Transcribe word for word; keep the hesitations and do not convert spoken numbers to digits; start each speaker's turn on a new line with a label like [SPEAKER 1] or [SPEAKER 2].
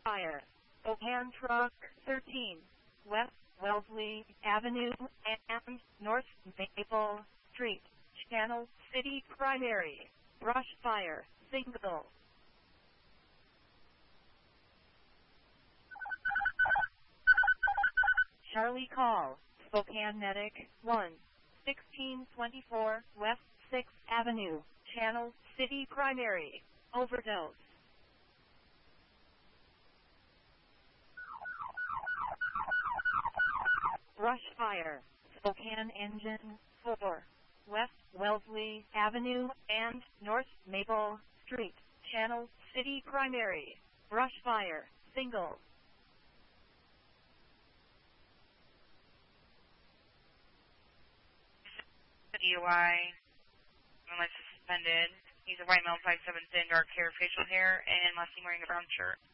[SPEAKER 1] fire. Spokane Truck thirteen, West Wellesley Avenue and North Maple Street. Channel City primary. Brush fire. Single. Charlie call. Spokane Medic one, sixteen twenty-four West sixth Avenue. Channel City primary. Overdose. Brush fire. Spokane Engine four, West Wellesley Avenue and North Maple Street. Channel City primary. Brush fire. Single.
[SPEAKER 2] D U I, unless suspended. He's a white male, five seven, thin, dark hair, facial hair, and last name wearing a brown shirt.